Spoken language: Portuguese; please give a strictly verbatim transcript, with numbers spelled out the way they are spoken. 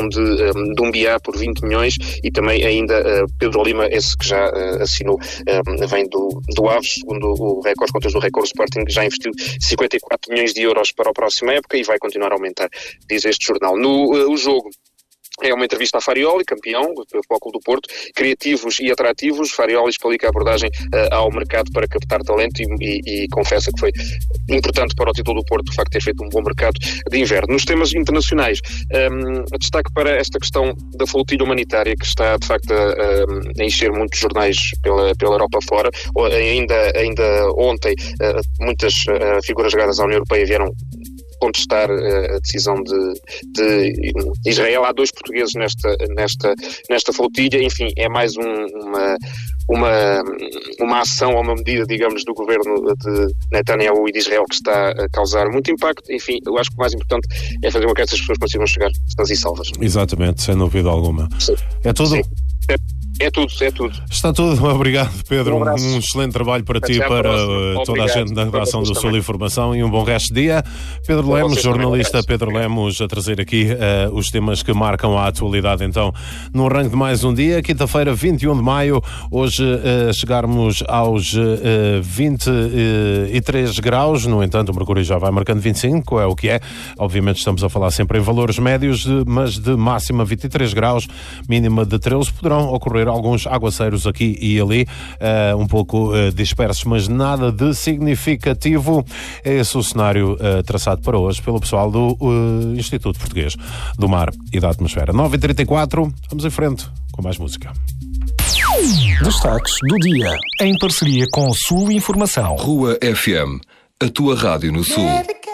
aquisição de, um, de um Biá por vinte milhões e também ainda uh, Pedro Lima, esse que já uh, assinou, um, vem do, do Aves, segundo o Record, contas do Record, o Sporting já investiu cinquenta e quatro milhões de euros para a próxima época e vai continuar a aumentar, diz este jornal. No uh, o jogo é uma entrevista a Farioli, campeão do Futebol Clube do Porto, criativos e atrativos. Farioli explica a abordagem uh, ao mercado para captar talento e, e, e confessa que foi importante para o título do Porto o facto de ter feito um bom mercado de inverno. Nos temas internacionais, um, destaque para esta questão da flotilha humanitária que está de facto a, a encher muitos jornais pela, pela Europa fora. Ainda, ainda ontem uh, muitas uh, figuras ligadas à União Europeia vieram contestar uh, a decisão de, de Israel. Há dois portugueses nesta, nesta, nesta flotilha. Enfim, é mais um, uma, uma, uma ação ou uma medida, digamos, do governo de Netanyahu e de Israel que está a causar muito impacto. Enfim, eu acho que o mais importante é fazer com que essas pessoas consigam chegar sãs e salvas. Exatamente, sem dúvida alguma. Sim. É tudo? Sim. É. É tudo, é tudo. Está tudo. Obrigado, Pedro. Um, um excelente trabalho para Até ti, para próxima. toda Obrigado. a gente da redação do Sul também. Informação e um bom resto de dia. Pedro Para Lemos, vocês jornalista também. Pedro Lemos, a trazer aqui uh, os temas que marcam a atualidade, então, no arranque de mais um dia, quinta-feira, vinte e um de maio, hoje uh, chegarmos aos uh, vinte e três graus, no entanto o mercúrio já vai marcando vinte e cinco, é o que é. Obviamente estamos a falar sempre em valores médios, de, mas de máxima vinte e três graus, mínima de treze, poderão ocorrer alguns aguaceiros aqui e ali, uh, um pouco uh, dispersos, mas nada de significativo. É esse o cenário uh, traçado para hoje pelo pessoal do uh, Instituto Português do Mar e da Atmosfera. nove e trinta e quatro, vamos em frente com mais música. Destaques do dia, em parceria com Sul Informação. Rua F M, a tua rádio no Sul.